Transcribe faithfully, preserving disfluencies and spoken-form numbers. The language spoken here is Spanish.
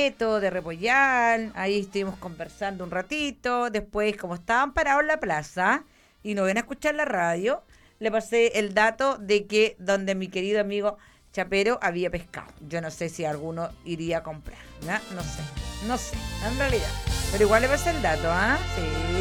de Repollal, ahí estuvimos conversando un ratito, después como estaban parados en la plaza y no ven a escuchar la radio, le pasé el dato de que donde mi querido amigo Chapero había pescado. Yo no sé si alguno iría a comprar, ¿no? No sé, no sé, en realidad. Pero igual le pasé el dato, ¿ah? ¿eh? Sí.